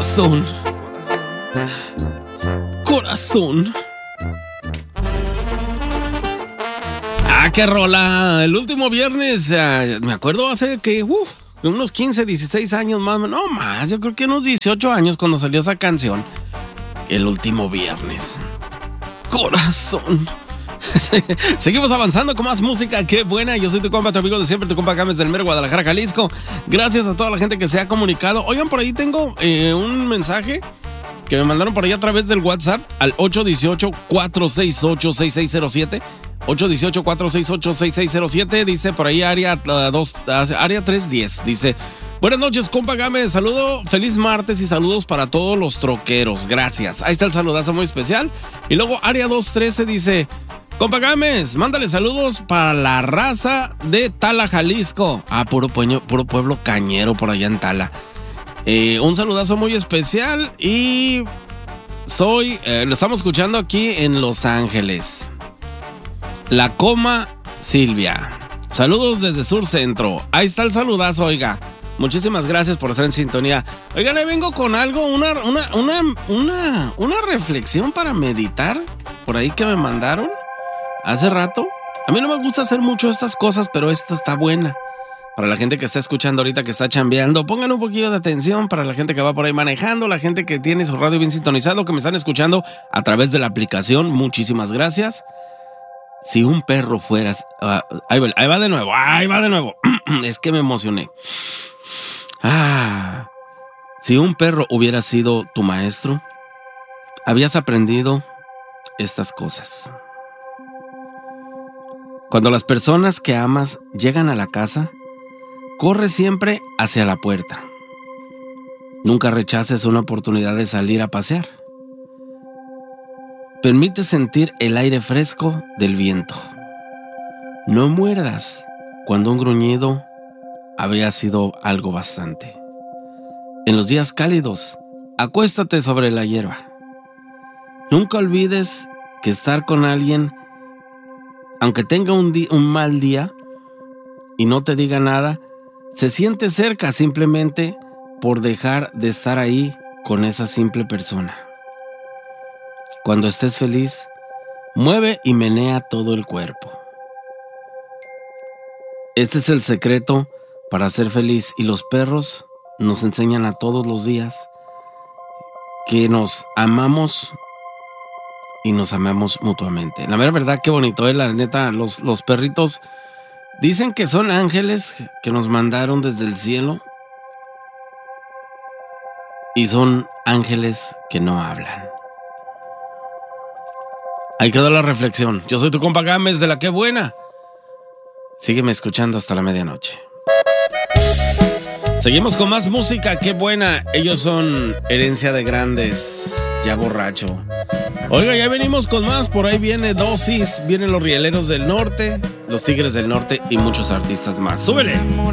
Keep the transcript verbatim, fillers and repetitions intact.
Corazón. Corazón. Ah, qué rola. El último viernes, uh, me acuerdo hace que, uff, unos quince, dieciséis años más, no más, yo creo que unos dieciocho años cuando salió esa canción. El último viernes. Corazón. Seguimos avanzando con más música, qué buena. Yo soy tu compa, tu amigo de siempre, tu compa Gámez del Mero, Guadalajara, Jalisco. Gracias a toda la gente que se ha comunicado. Oigan, por ahí tengo eh, un mensaje que me mandaron por ahí a través del WhatsApp al ocho uno ocho, cuatro seis ocho, seis seis cero siete. ocho uno ocho, cuatro seis ocho, seis seis cero siete. Dice por ahí área, uh, dos, uh, área trescientos diez. Dice: buenas noches, compa Gámez. Saludo, feliz martes y saludos para todos los troqueros. Gracias. Ahí está el saludazo muy especial. Y luego área doscientos trece dice: compa Gámez, mándale saludos para la raza de Tala, Jalisco. Ah, puro, pueño, puro pueblo cañero por allá en Tala. Eh, un saludazo muy especial y soy, eh, lo estamos escuchando aquí en Los Ángeles. La Coma Silvia. Saludos desde Sur Centro. Ahí está el saludazo, oiga. Muchísimas gracias por estar en sintonía. Oigan, le vengo con algo, una, una, una, una, una reflexión para meditar por ahí que me mandaron hace rato. A mí no me gusta hacer mucho estas cosas, pero esta está buena. Para la gente que está escuchando ahorita, que está chambeando, pongan un poquillo de atención. Para la gente que va por ahí manejando, la gente que tiene su radio bien sintonizado, que me están escuchando a través de la aplicación, muchísimas gracias. Si un perro fuera... Uh, ahí, va, ahí va de nuevo, ahí va de nuevo. Es que me emocioné. Ah, si un perro hubiera sido tu maestro, habías aprendido estas cosas. Cuando las personas que amas llegan a la casa, corre siempre hacia la puerta. Nunca rechaces una oportunidad de salir a pasear. Permite sentir el aire fresco del viento. No muerdas cuando un gruñido había sido algo bastante. En los días cálidos, acuéstate sobre la hierba. Nunca olvides que estar con alguien, aunque tenga un, di- un mal día y no te diga nada, se siente cerca simplemente por dejar de estar ahí con esa simple persona. Cuando estés feliz, mueve y menea todo el cuerpo. Este es el secreto para ser feliz, y los perros nos enseñan a todos los días que nos amamos y nos amamos mutuamente. La mera verdad, qué bonito, ¿eh? La neta, los, los perritos dicen que son ángeles que nos mandaron desde el cielo, y son ángeles que no hablan. Ahí quedó la reflexión. Yo soy tu compa Gámez de la Qué Buena. Sígueme escuchando hasta la medianoche. Seguimos con más música, qué buena. Ellos son Herencia de Grandes, ya borracho. Oiga, ya venimos con más. Por ahí viene Dosis, vienen los Rieleros del Norte, los Tigres del Norte y muchos artistas más. ¡Súbele!